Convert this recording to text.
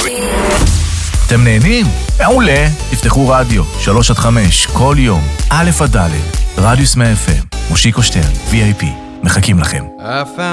אתם נהנים? מעולה. תפתחו רדיו 3-5 כל יום, א' עד ד', רדיוס 100 FM, מושיקו שטרן, VIP, מחכים לכם.